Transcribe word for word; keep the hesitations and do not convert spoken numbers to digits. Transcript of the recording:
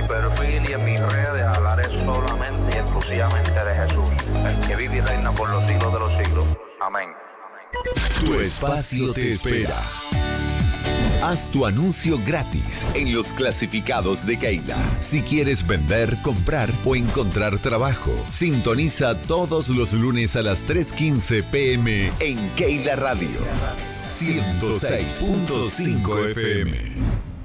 perfil y en mis redes hablaré solamente y exclusivamente de Jesús, el que vive y reina por los siglos de los siglos. Amén. Tu espacio te espera. Haz tu anuncio gratis en los clasificados de Keila. Si quieres vender, comprar o encontrar trabajo, sintoniza todos los lunes a las tres quince pm en Keila Radio ciento seis punto cinco F M.